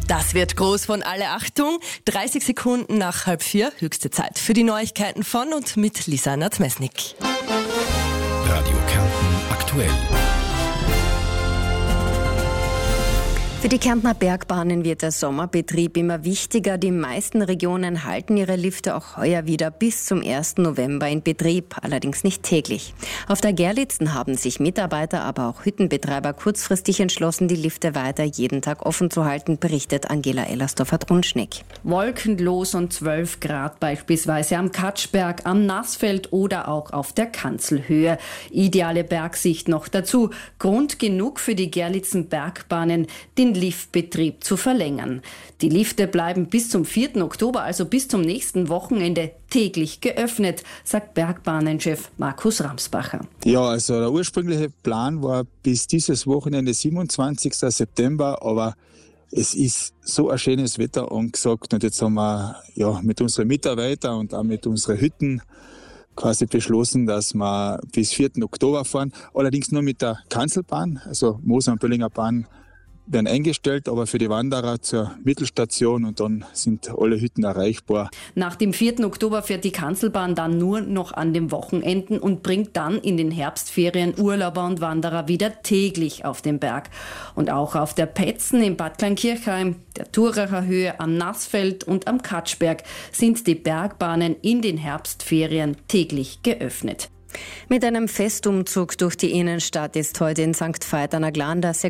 Das wird groß von alle Achtung. 30 Sekunden nach 3:30, höchste Zeit für die Neuigkeiten von und mit Lisa Natzmesnik. Radio Kärnten aktuell. Für die Kärntner Bergbahnen wird der Sommerbetrieb immer wichtiger. Die meisten Regionen halten ihre Lifte auch heuer wieder bis zum 1. November in Betrieb, allerdings nicht täglich. Auf der Gerlitzen haben sich Mitarbeiter, aber auch Hüttenbetreiber kurzfristig entschlossen, die Lifte weiter jeden Tag offen zu halten, berichtet Angela Ellersdorfer-Drunschneck. Wolkenlos und 12 Grad beispielsweise am Katschberg, am Nassfeld oder auch auf der Kanzelhöhe. Ideale Bergsicht noch dazu. Grund genug für die Gerlitzen Bergbahnen, den Liftbetrieb zu verlängern. Die Lifte bleiben bis zum 4. Oktober, also bis zum nächsten Wochenende, täglich geöffnet, sagt Bergbahnenchef Markus Ramsbacher. Ja, also der ursprüngliche Plan war bis dieses Wochenende 27. September, aber es ist so ein schönes Wetter angesagt und jetzt haben wir mit unseren Mitarbeitern und auch mit unseren Hütten quasi beschlossen, dass wir bis 4. Oktober fahren, allerdings nur mit der Kanzelbahn, also Moser und Böllinger Bahn werden eingestellt, aber für die Wanderer zur Mittelstation und dann sind alle Hütten erreichbar. Nach dem 4. Oktober fährt die Kanzelbahn dann nur noch an den Wochenenden und bringt dann in den Herbstferien Urlauber und Wanderer wieder täglich auf den Berg. Und auch auf der Petzen in Bad Kleinkirchheim, der Thuracher Höhe, am Nassfeld und am Katschberg sind die Bergbahnen in den Herbstferien täglich geöffnet. Mit einem Festumzug durch die Innenstadt ist heute in St. Veit an der Glan der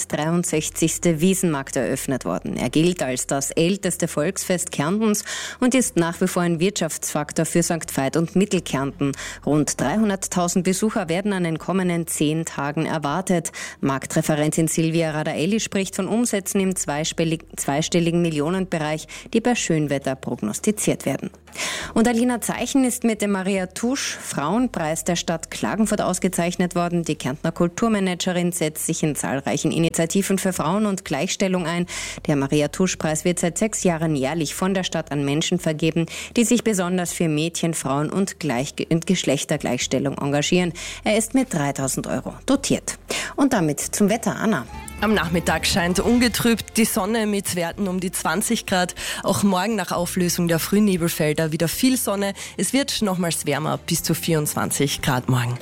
663. Wiesenmarkt eröffnet worden. Er gilt als das älteste Volksfest Kärntens und ist nach wie vor ein Wirtschaftsfaktor für St. Veit und Mittelkärnten. Rund 300.000 Besucher werden an den kommenden 10 Tagen erwartet. Marktreferentin Silvia Radaelli spricht von Umsätzen im zweistelligen Millionenbereich, die bei Schönwetter prognostiziert werden. Und Alina Zeichen ist mit dem Maria Tusch Frauenpreis der Stadt Klagenfurt ausgezeichnet worden. Die Kärntner Kulturmanagerin setzt sich in zahlreichen Initiativen für Frauen und Gleichstellung ein. Der Maria Tusch Preis wird seit 6 Jahren jährlich von der Stadt an Menschen vergeben, die sich besonders für Mädchen, Frauen und Geschlechtergleichstellung engagieren. Er ist mit 3.000 € dotiert. Und damit zum Wetter, Anna. Am Nachmittag scheint ungetrübt die Sonne mit Werten um die 20 Grad. Auch morgen nach Auflösung der Frühnebelfelder wieder viel Sonne. Es wird nochmals wärmer, bis zu 24 Grad morgen.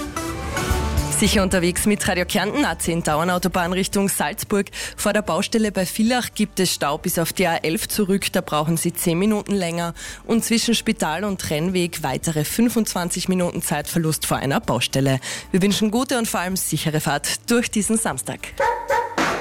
Sicher unterwegs mit Radio Kärnten, A10 Dauernautobahn Richtung Salzburg. Vor der Baustelle bei Villach gibt es Stau bis auf die A11 zurück, da brauchen Sie 10 Minuten länger. Und zwischen Spital und Rennweg weitere 25 Minuten Zeitverlust vor einer Baustelle. Wir wünschen gute und vor allem sichere Fahrt durch diesen Samstag.